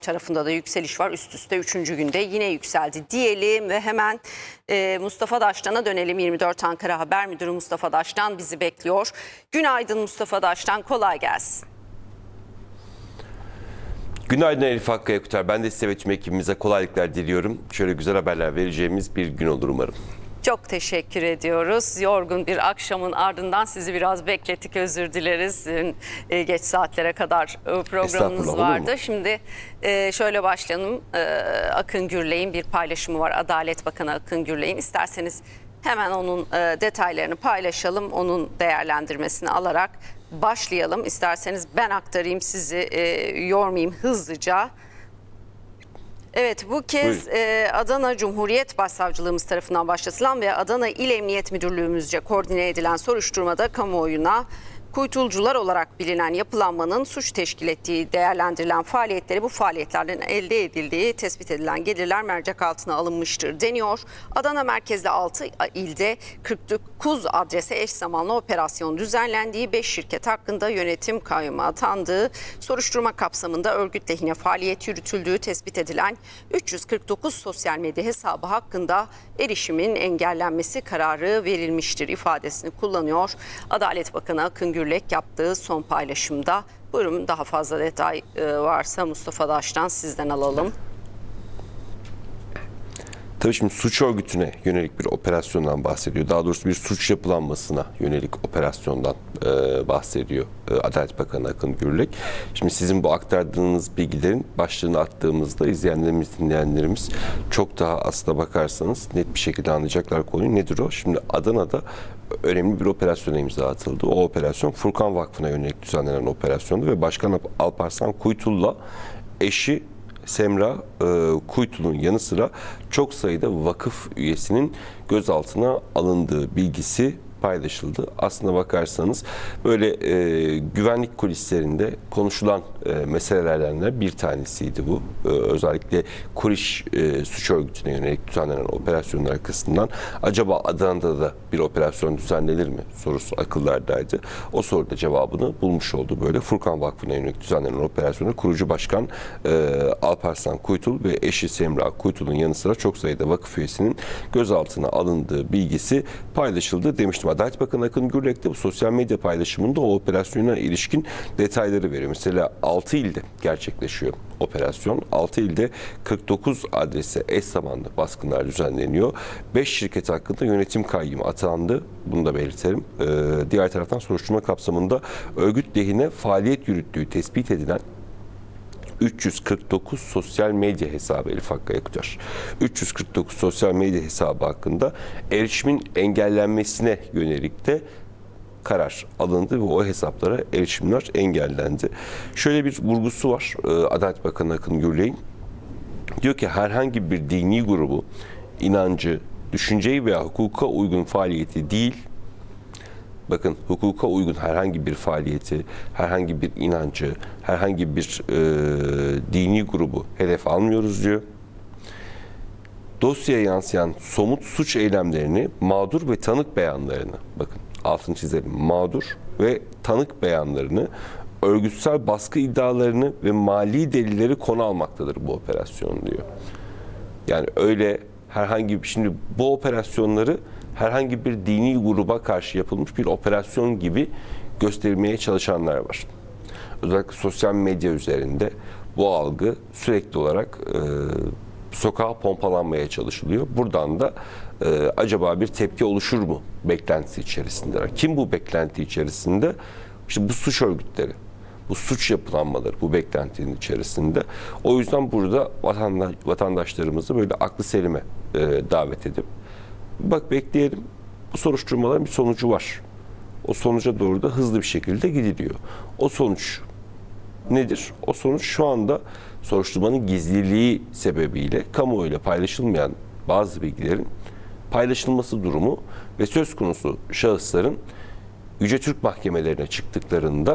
tarafında da yükseliş var. Üst üste 3. günde yine yükseldi diyelim ve hemen Mustafa Daştan'a dönelim. 24 Ankara Haber Müdürü Mustafa Daştan bizi bekliyor. Günaydın Mustafa Daştan, kolay gelsin. Günaydın Elif Hakkı Yakutar. Ben de size ve tüm ekibimize kolaylıklar diliyorum. Şöyle güzel haberler vereceğimiz bir gün olur umarım. Çok teşekkür ediyoruz. Yorgun bir akşamın ardından sizi biraz beklettik, özür dileriz. Geç saatlere kadar programımız vardı. Şimdi şöyle başlayalım. Akın Gürley'in bir paylaşımı var. Adalet Bakanı Akın Gürley'in. İsterseniz hemen onun detaylarını paylaşalım. Onun değerlendirmesini alarak başlayalım. İsterseniz ben aktarayım, sizi yormayayım hızlıca. Evet, bu kez Adana Cumhuriyet Başsavcılığımız tarafından başlatılan ve Adana İl Emniyet Müdürlüğümüzce koordine edilen soruşturmada kamuoyuna kuytulcular olarak bilinen yapılanmanın suç teşkil ettiği değerlendirilen faaliyetleri, bu faaliyetlerden elde edildiği tespit edilen gelirler mercek altına alınmıştır deniyor. Adana merkezli 6 ilde 49 adrese eş zamanlı operasyon düzenlendiği, 5 şirket hakkında yönetim kayyumu atandığı, soruşturma kapsamında örgüt lehine faaliyet yürütüldüğü tespit edilen 349 sosyal medya hesabı hakkında erişimin engellenmesi kararı verilmiştir ifadesini kullanıyor. Adalet Bakanı Akın Gürlek yaptığı son paylaşımda. Buyurun, daha fazla detay varsa Mustafa Daş'tan sizden alalım. Tabii şimdi suç örgütüne yönelik bir operasyondan bahsediyor. Daha doğrusu bir suç yapılanmasına yönelik operasyondan bahsediyor Adalet Bakanı Akın Gürlek. Şimdi sizin bu aktardığınız bilgilerin başlığını attığımızda izleyenlerimiz, dinleyenlerimiz çok daha aslına bakarsanız net bir şekilde anlayacaklar konuyu. Nedir o? Şimdi Adana'da önemli bir operasyona imza atıldı. O operasyon Furkan Vakfı'na yönelik düzenlenen operasyondu ve Başkan Alparslan Kuytul'la eşi Semra Kuytul'un yanı sıra çok sayıda vakıf üyesinin gözaltına alındığı bilgisi paylaşıldı. Aslına bakarsanız böyle güvenlik kulislerinde konuşulan meselelerden de bir tanesiydi bu. Özellikle Kuriş suç örgütüne yönelik düzenlenen operasyonlar arkasından acaba Adana'da da bir operasyon düzenlenir mi sorusu akıllardaydı. O soruda cevabını bulmuş oldu. Böyle Furkan Vakfı'na yönelik düzenlenen operasyonda kurucu başkan Alparslan Kuytul ve eşi Semra Kuytul'un yanı sıra çok sayıda vakıf üyesinin gözaltına alındığı bilgisi paylaşıldı demiştim. Adalet Bakanı Akın Gürlek de bu sosyal medya paylaşımında o operasyona ilişkin detayları veriyor. Mesela 6 ilde gerçekleşiyor operasyon. 6 ilde 49 adrese eş zamanlı baskınlar düzenleniyor. 5 şirket hakkında yönetim kayyumu atandı. Bunu da belirtelim. Diğer taraftan soruşturma kapsamında örgüt lehine faaliyet yürüttüğü tespit edilen 349 sosyal medya hesabı Elif Hakkı Yakutar. 349 sosyal medya hesabı hakkında erişimin engellenmesine yönelik de karar alındı ve o hesaplara erişimler engellendi. Şöyle bir vurgusu var Adalet Bakanı Akın Gürlek'in. Diyor ki herhangi bir dini grubu, inancı, düşünceyi veya hukuka uygun faaliyeti değil, bakın hukuka uygun herhangi bir faaliyeti, herhangi bir inancı, herhangi bir dini grubu hedef almıyoruz diyor. Dosyaya yansıyan somut suç eylemlerini, mağdur ve tanık beyanlarını, bakın altını çizelim, mağdur ve tanık beyanlarını, örgütsel baskı iddialarını ve mali delilleri konu almaktadır bu operasyon diyor. Yani öyle herhangi bir, şimdi bu operasyonları herhangi bir dini gruba karşı yapılmış bir operasyon gibi göstermeye çalışanlar var. Özellikle sosyal medya üzerinde bu algı sürekli olarak sokağa pompalanmaya çalışılıyor. Buradan da acaba bir tepki oluşur mu beklentisi içerisindeler. Kim bu beklenti içerisinde? İşte bu suç örgütleri, bu suç yapılanmaları bu beklentinin içerisinde. O yüzden burada vatandaşlarımızı böyle aklı selime davet edip bak bekleyelim, bu soruşturmaların bir sonucu var. O sonuca doğru da hızlı bir şekilde gidiliyor. O sonuç nedir? O sonuç şu anda soruşturmanın gizliliği sebebiyle kamuoyuyla paylaşılmayan bazı bilgilerin paylaşılması durumu ve söz konusu şahısların Yüce Türk mahkemelerine çıktıklarında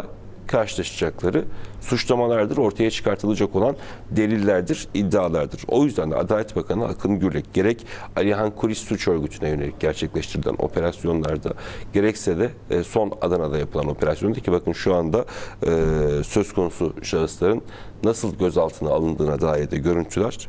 karşılaşacakları suçlamalardır, ortaya çıkartılacak olan delillerdir, iddialardır. O yüzden de Adalet Bakanı Akın Gürlek gerek Alihan Kuris suç örgütüne yönelik gerçekleştirilen operasyonlarda gerekse de son Adana'da yapılan operasyonda ki bakın şu anda söz konusu şahısların nasıl gözaltına alındığına dair de görüntüler